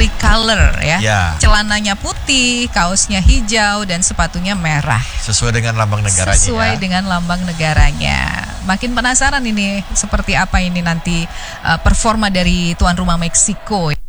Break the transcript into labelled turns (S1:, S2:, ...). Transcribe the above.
S1: tricolor ya.
S2: Ya.
S1: Celananya putih, kaosnya hijau, dan sepatunya merah.
S2: Sesuai dengan lambang negaranya.
S1: Sesuai dengan lambang negaranya. Makin penasaran ini seperti apa ini nanti performa dari tuan rumah Meksiko.